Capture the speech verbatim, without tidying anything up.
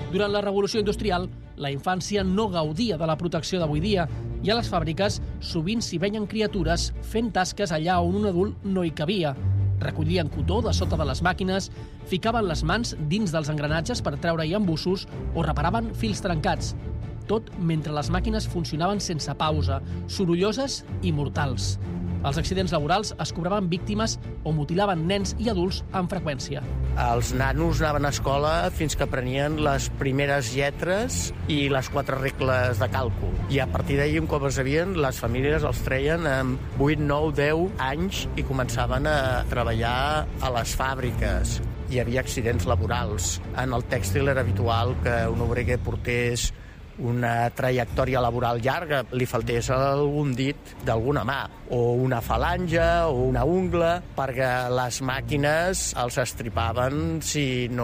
Durant la revolució industrial, la infància no gaudia de la protecció d'avui dia i a les fàbriques sovint s'hi veien criatures fent tasques allà on un adult no hi cabia. Recollien cotó de sota de les màquines, ficaven les mans dins dels engranatges per treure-hi embussos o reparaven fils trencats. Tot mentre les màquines funcionaven sense pausa, sorolloses i mortals. Els accidents laborals es cobraven víctimes o mutilaven nens i adults amb freqüència. Els nanos anaven a escola fins que aprenien les primeres lletres i les quatre regles de càlcul. I a partir d'ahir, un cop es sabien, les famílies els treien amb vuit, nou, deu anys i començaven a treballar a les fàbriques. Hi havia accidents laborals. En el tèxtil era habitual que un obrer que portés una trajectòria laboral llarga, li faltés algun dit d'alguna mà, o una falange, o una ungla, perquè les màquines els estripaven si no